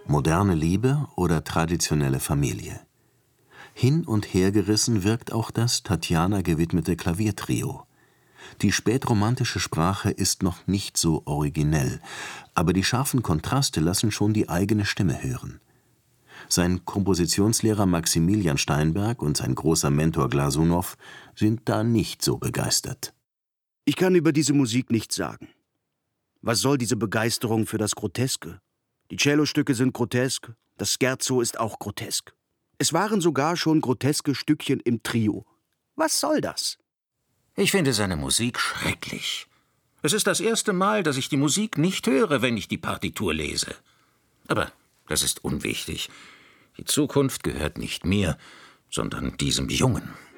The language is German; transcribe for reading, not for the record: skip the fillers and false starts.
Moderne Liebe oder traditionelle Familie? Hin und her gerissen wirkt auch das Tatjana gewidmete Klaviertrio. Die spätromantische Sprache ist noch nicht so originell, aber die scharfen Kontraste lassen schon die eigene Stimme hören. Sein Kompositionslehrer Maximilian Steinberg und sein großer Mentor Glasunow sind da nicht so begeistert. Ich kann über diese Musik nichts sagen. Was soll diese Begeisterung für das Groteske? Die Cellostücke sind grotesk, das Scherzo ist auch grotesk. Es waren sogar schon groteske Stückchen im Trio. Was soll das? Ich finde seine Musik schrecklich. Es ist das erste Mal, dass ich die Musik nicht höre, wenn ich die Partitur lese. Aber das ist unwichtig. Die Zukunft gehört nicht mir, sondern diesem Jungen.